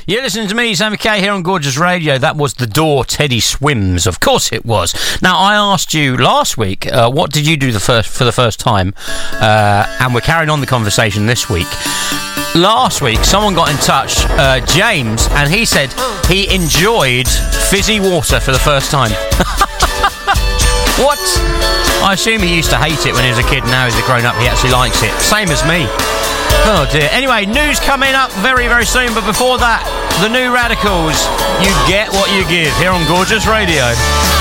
You're listening to me, Sam McKay, here on Gorgeous Radio. That was The Door, Teddy Swims. Of course it was. Now, I asked you last week, what did you do for the first time? And we're carrying on the conversation this week. Last week, someone got in touch, James, and he said he enjoyed fizzy water for the first time. What? I assume he used to hate it when he was a kid, and now he's a grown-up, he actually likes it. Same as me. Oh dear. Anyway, news coming up very, very soon, but before that, the New Radicals, You Get What You Give, here on Gorgeous Radio.